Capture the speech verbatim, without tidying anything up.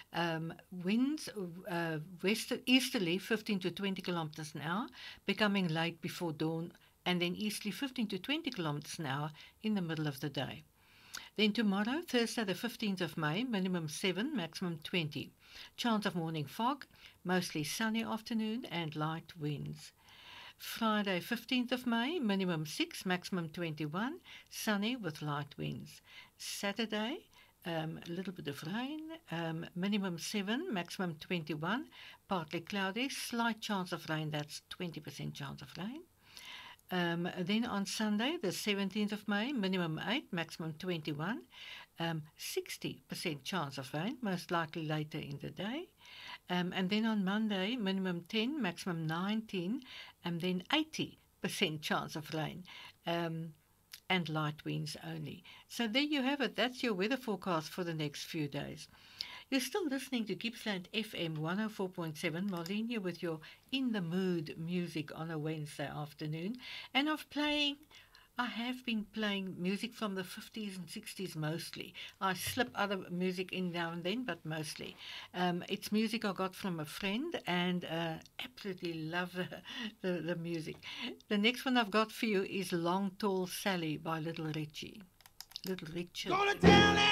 Um, winds uh, west easterly fifteen to twenty kilometers an hour, becoming light before dawn, and then easterly fifteen to twenty kilometers an hour in the middle of the day. Then tomorrow, Thursday, the fifteenth of May, minimum seven, maximum twenty. Chance of morning fog, mostly sunny afternoon and light winds. Friday, fifteenth of May, minimum six, maximum twenty-one, sunny with light winds. Saturday, um, a little bit of rain, um, minimum seven, maximum twenty-one, partly cloudy, slight chance of rain, that's twenty percent chance of rain. Um, then on Sunday, the seventeenth of May, minimum eight, maximum twenty-one, um, sixty percent chance of rain, most likely later in the day. Um, and then on Monday, minimum ten, maximum nineteen, and then eighty percent chance of rain. Um, and light winds only. So there you have it. That's your weather forecast for the next few days. You're still listening to Gippsland F M one oh four point seven, Marlene here with your In the Mood music on a Wednesday afternoon. And of playing, I have been playing music from the fifties and sixties mostly. I slip other music in now and then, but mostly. Um, it's music I got from a friend and uh, absolutely love the, the, the music. The next one I've got for you is Long Tall Sally by Little Richie. Little Richard.